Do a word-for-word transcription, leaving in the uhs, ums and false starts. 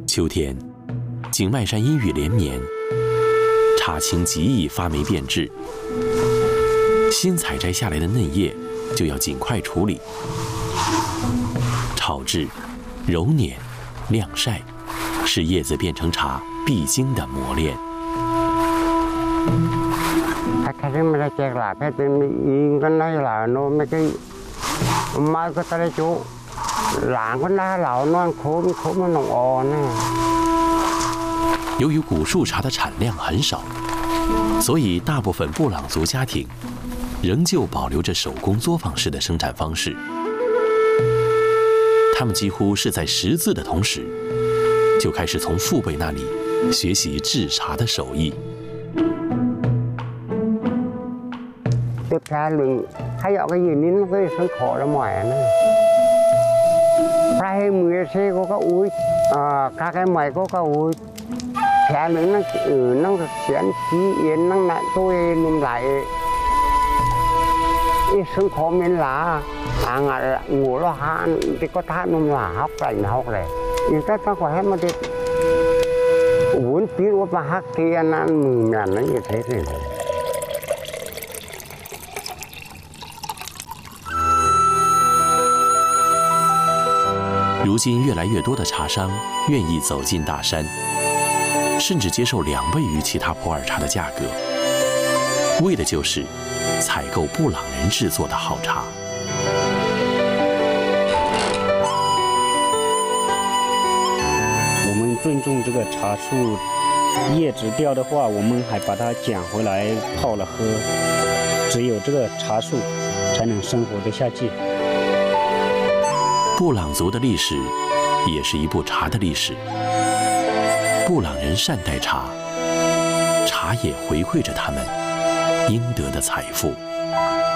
秋天，景迈山阴雨连绵，茶青极易发霉变质，新采摘下来的嫩叶就要尽快处理，炒制、揉捻、晾晒，使叶子变成茶必经的磨练。 开始没得这个，开始一个那老孬没个，买个在那做，两个那老孬苦苦么弄哦呢。 由于古树茶的产量很少，所以大部分布朗族家庭仍旧保留着手工作坊式的生产方式。他们几乎是在识字的同时，就开始从父辈那里学习制茶的手艺。 tiếp theo mình hay ở cái gì nín cái sân khổ là mỏi này phải mười xe có cái úi à các cái mày có cái úi theo nữa nó ừ nó chuyển khí yên nó lại tôi nung lại cái sân khổ mình là à ngà ngủ lo han thì có thắt nung là học lành học này nhưng tất cả có hết mà thì uống tí uống mà hắc thì ăn ăn mười ngàn nó như thế này. 如今，越来越多的茶商愿意走进大山，甚至接受两倍于其他普洱茶的价格，为的就是采购布朗人制作的好茶。 我们尊重这个茶树，叶子掉的话，我们还把它捡回来泡了喝。只有这个茶树，才能生活得下去。 布朗族的历史，也是一部茶的历史。布朗人善待茶，茶也回馈着他们应得的财富。